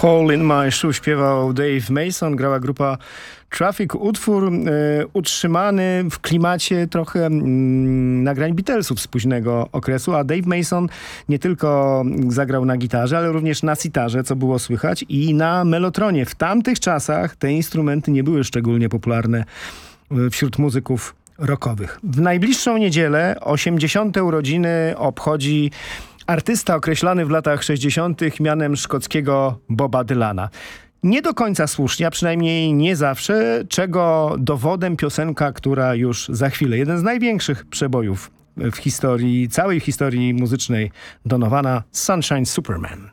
Hole in My Shoe śpiewał Dave Mason, grała grupa Traffic. Utwór utrzymany w klimacie trochę nagrań Beatlesów z późnego okresu, a Dave Mason nie tylko zagrał na gitarze, ale również na sitarze, co było słychać, i na melotronie. W tamtych czasach te instrumenty nie były szczególnie popularne wśród muzyków rockowych. W najbliższą niedzielę 80. urodziny obchodzi artysta określany w latach 60. mianem szkockiego Boba Dylana. Nie do końca słusznie, a przynajmniej nie zawsze, czego dowodem piosenka, która już za chwilę, jeden z największych przebojów w historii, całej historii muzycznej Donovana, Sunshine Superman.